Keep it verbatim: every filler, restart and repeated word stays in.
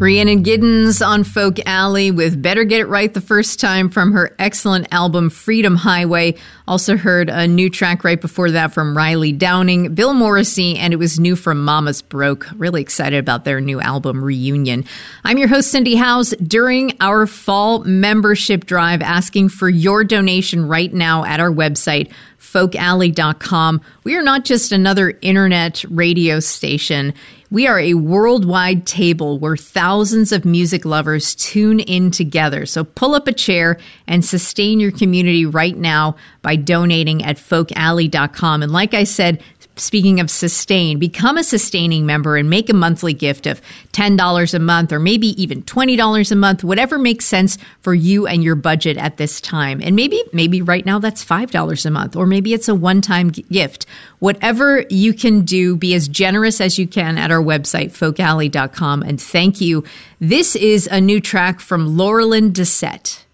Rhiannon Giddens on Folk Alley with Better Get It Right the First Time from her excellent album Freedom Highway. Also heard a new track right before that from Riley Downing, Bill Morrissey, and it was new from Mama's Broke. Really excited about their new album Reunion. I'm your host, Cindy Howes. During our fall membership drive, asking for your donation right now at our website, folk alley dot com. We are not just another internet radio station. We are a worldwide table where thousands of music lovers tune in together. So pull up a chair and sustain your community right now by donating at folk alley dot com. And like I said, speaking of sustain, become a sustaining member and make a monthly gift of ten dollars a month or maybe even twenty dollars a month, whatever makes sense for you and your budget at this time. And maybe, maybe right now that's five dollars a month, or maybe it's a one-time g- gift. Whatever you can do, be as generous as you can at our website, folk alley dot com. And thank you. This is a new track from Laurelyn Dissette.